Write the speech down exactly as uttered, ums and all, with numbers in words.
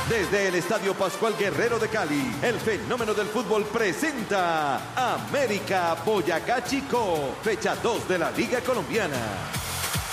Desde el Estadio Pascual Guerrero de Cali, el fenómeno del fútbol presenta América Boyacá Chico, fecha dos de la Liga Colombiana.